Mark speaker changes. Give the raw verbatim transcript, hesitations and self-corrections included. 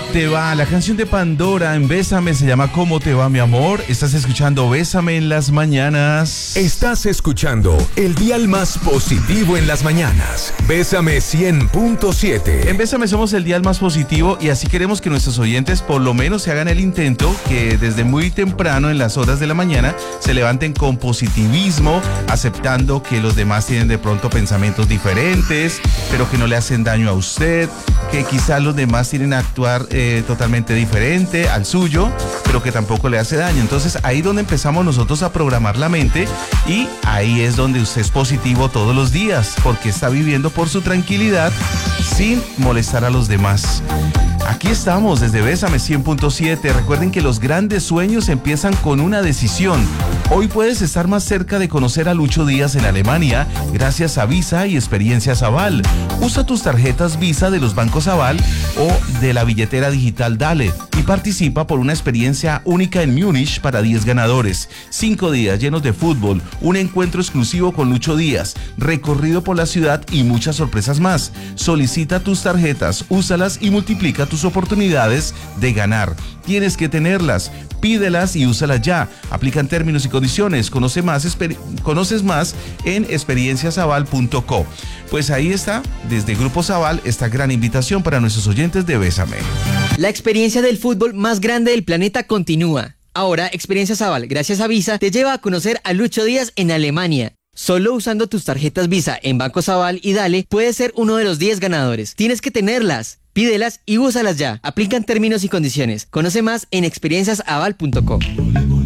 Speaker 1: te va? La canción de Pandora en Bésame se llama ¿Cómo te va, mi amor? Estás escuchando Bésame en las mañanas.
Speaker 2: Estás escuchando el dial más positivo en las mañanas. Bésame cien punto siete.
Speaker 1: En Bésame somos el dial más positivo y así queremos que nuestros oyentes por lo menos se hagan el intento, que desde muy temprano en las horas de la mañana se levanten con positivismo, aceptando que los demás tienen de pronto pensamientos diferentes, pero que no le hacen daño a usted, que quizás los demás tienen a actuar eh, totalmente diferente al suyo, pero que tampoco le hace daño. Entonces ahí es donde empezamos nosotros a programar la mente y ahí es donde usted es positivo todos los días, porque está viviendo por su tranquilidad sin molestar a los demás. Aquí estamos desde Bésame cien punto siete. Recuerden que los grandes sueños empiezan con una decisión. Hoy puedes estar más cerca de conocer a Lucho Díaz en Alemania gracias a Visa y Experiencias Aval. Usa tus tarjetas Visa de los bancos Aval o de la billetera digital Dale y participa por una experiencia única en Múnich para diez ganadores. Cinco días llenos de fútbol, un encuentro exclusivo con Lucho Díaz, recorrido por la ciudad y muchas sorpresas más. Solicita tus tarjetas, úsalas y multiplica tus oportunidades de ganar. Tienes que tenerlas, pídelas y úsalas ya. Aplican términos y condiciones. Conoce más, exper- conoces más en experiencias aval punto co. Pues ahí está, desde Grupo Aval, esta gran invitación para nuestros oyentes de Bésame.
Speaker 3: La experiencia del fútbol más grande del planeta continúa. Ahora, Experiencias Aval, gracias a Visa, te lleva a conocer a Lucho Díaz en Alemania. Solo usando tus tarjetas Visa en Bancos Aval y Dale, puedes ser uno de los diez ganadores. Tienes que tenerlas, pídelas y úsalas ya. Aplican términos y condiciones. Conoce más en experiencias aval punto co.